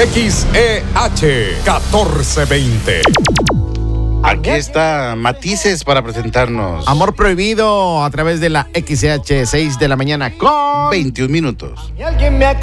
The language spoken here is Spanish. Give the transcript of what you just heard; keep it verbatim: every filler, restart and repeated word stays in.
X E H catorce veinte. Aquí está Matices para presentarnos. Amor Prohibido a través de la X E H, seis de la mañana con veintiún minutos. Y alguien me ha